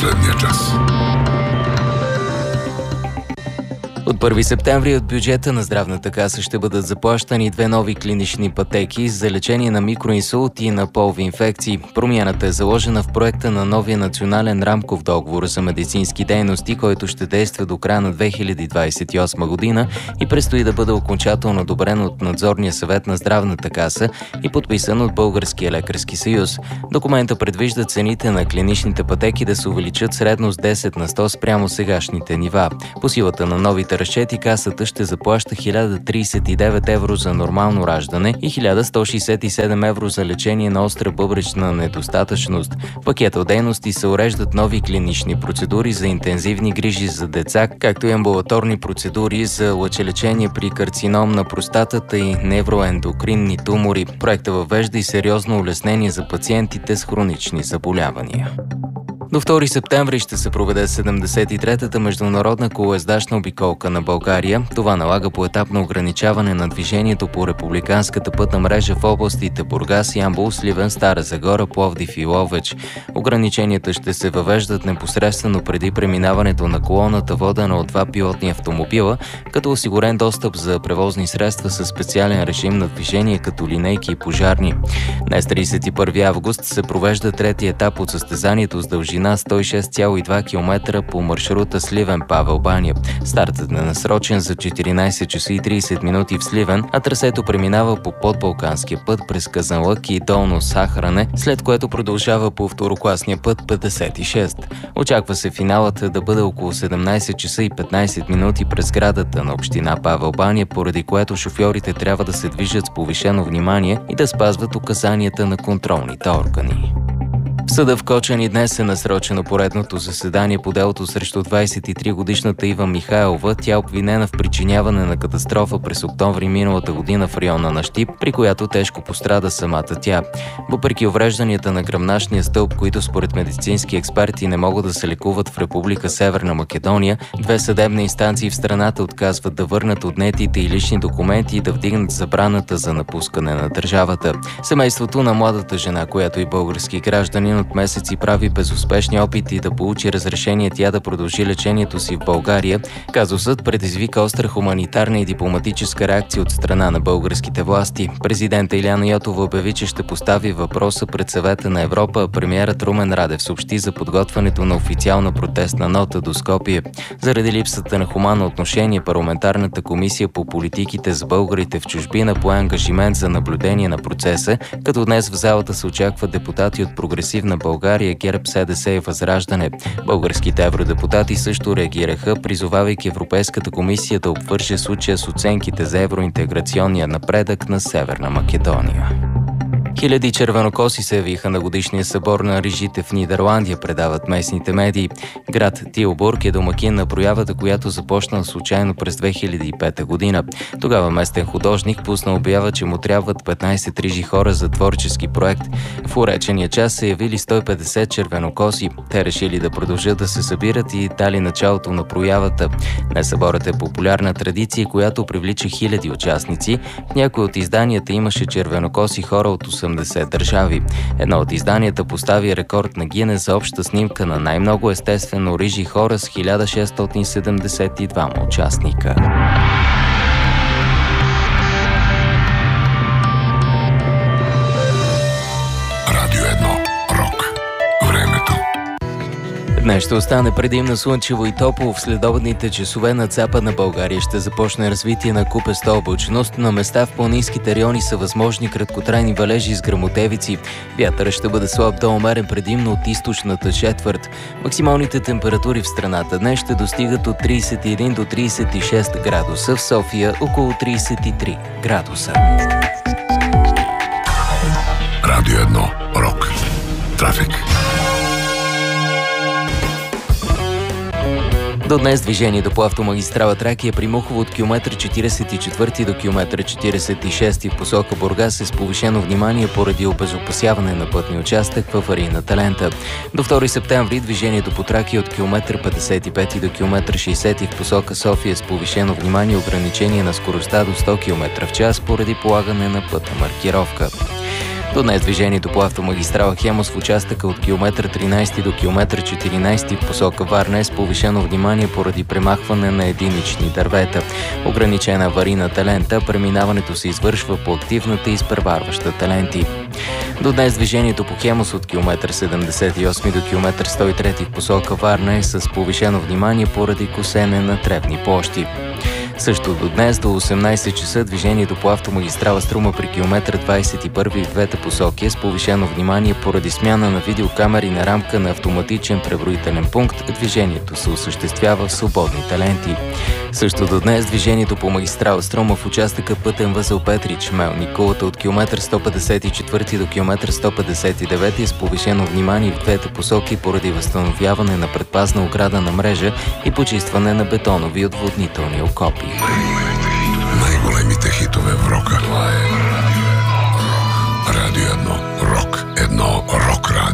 последния час. От 1 септември от бюджета на Здравната каса ще бъдат заплащани 2 нови клинични пътеки за лечение на микроинсулт и на полови инфекции. Промяната е заложена в проекта на новия национален рамков договор за медицински дейности, който ще действа до края на 2028 година и предстои да бъде окончателно одобрен от Надзорния съвет на Здравната каса и подписан от Българския лекарски съюз. Документа предвижда цените на клиничните пътеки да се увеличат средно с 10 на 100 спрямо сегашните нива. По силата на новите разчети касата ще заплаща 1039 евро за нормално раждане и 1167 евро за лечение на остра бъбречна недостатъчност. В пакета от дейности се уреждат нови клинични процедури за интензивни грижи за деца, както и амбулаторни процедури за лъчелечение при карцином на простатата и невроендокринни тумори. Проектът въвежда и сериозно улеснение за пациентите с хронични заболявания. До 2 септември ще се проведе 73-та международна колоездачна обиколка на България. Това налага поетапно ограничаване на движението по републиканската пътна мрежа в областите Бургас, Ямбол, Сливен, Стара Загора, Пловдив и Ловеч. Ограниченията ще се въвеждат непосредствено преди преминаването на колоната, водена от 2 пилотни автомобила, като осигурен достъп за превозни средства със специален режим на движение, като линейки и пожарни. Днес, 31 август, се провежда трети етап от състезанието с дължина 106,2 км по маршрута Сливен-Павел баня. Стартът е насрочен за 14 часа и 30 минути в Сливен, а трасето преминава по подбалканския път през Казанлък и Долно Сахране, след което продължава по второкласния път 56. Очаква се финалът да бъде около 17 часа и 15 минути през сградата на община Павел баня, поради което шофьорите трябва да се движат с повишено внимание и да спазват указанията на контролните органи. В съда в Кочани днес е насрочено поредното заседание по делото срещу 23-годишната Ива Михайлова. Тя е обвинена в причиняване на катастрофа през октомври миналата година в района на Щип, при която тежко пострада самата тя. Въпреки уврежданията на гръбначния стълб, които според медицински експерти не могат да се лекуват в Република Северна Македония, 2 съдебни инстанции в страната отказват да върнат отнетите и лични документи и да вдигнат забраната за напускане на държавата. Семейството на младата жена, която и български гражданин, от месеци прави безуспешни опити да получи разрешение тя да продължи лечението си в България. Казусът предизвика остра хуманитарна и дипломатическа реакция от страна на българските власти. Президента Илияна Йотова обяви, че ще постави въпроса пред Съвета на Европа, а премиерът Румен Радев съобщи за подготвянето на официална протестна нота до Скопие. Заради липсата на хуманно отношение, парламентарната комисия по политиките за българите в чужбина пое ангажимент за наблюдение на процеса, като днес в залата се очакват депутати от Прогресивна България, ГЕРБ, СДС и Възраждане. Българските евродепутати също реагираха, призовавайки Европейската комисия да обвърже случая с оценките за евроинтеграционния напредък на Северна Македония. Хиляди червенокоси се явиха на годишния събор на рижите в Нидерландия, предават местните медии. Град Тилбург е домакин на проявата, която започна случайно през 2005 година. Тогава местен художник пусна обява, че му трябват 15 рижи хора за творчески проект. В уречения час се явили 150 червенокоси. Те решили да продължат да се събират и дали началото на проявата. Днес съборът е популярна традиция, която привлича хиляди участници. В някои от изданията имаше червенокоси хора от 80 държави. Едно от изданията постави рекорд на Гинес за обща снимка на най-много естествено рижи хора с 1672 участника. Радио 1. Рок. Времето. Днес ще остане предимно слънчево и топло. В следобедните часове над Западна България ще започне развитие на купеста облачност. На места в планинските райони са възможни краткотрайни валежи с гръмотевици. Вятърът ще бъде слаб до умерен предимно от източната четвърт. Максималните температури в страната днес ще достигат от 31 до 36 градуса. В София около 33 градуса. Радио 1. Рок. Трафик. До днес движението по автомагистрала Тракия при Мухово от километър 44 до километър 46 в посока Бургас е с повишено внимание поради обезопасяване на пътния участък в аварийната лента. До 2 септември движението по Тракия от километър 55 до километър 60 в посока София с повишено внимание ограничение на скоростта до 100 км в час поради полагане на пътна маркировка. До днес движението по автомагистрала Хемус в участъка от километър 13 до километър 14 в посока Варна е с повишено внимание поради премахване на единични дървета. Ограничена аварийната лента, преминаването се извършва по активната и изпреварващата ленти. До днес движението по Хемус от километър 78 до километър 103 в посока Варна е с повишено внимание поради косене на тревни площи. Също до днес до 18 часа движението по автомагистрала Струма при километър 21 в двете посоки е с повишено внимание поради смяна на видеокамери на рамка на автоматичен преброителен пункт. Движението се осъществява в свободните ленти. Също до днес движението по магистрала Струма в участъка пътен възел Петрич Мелник Кулата от километър 154 до километър 159 е с повишено внимание в двете посоки поради възстановяване на предпазна ограда на мрежа и почистване на бетонови отводнителни окопи. Най-големите хитове в рока. Това е Радио 1. Рок 1. Рок радио.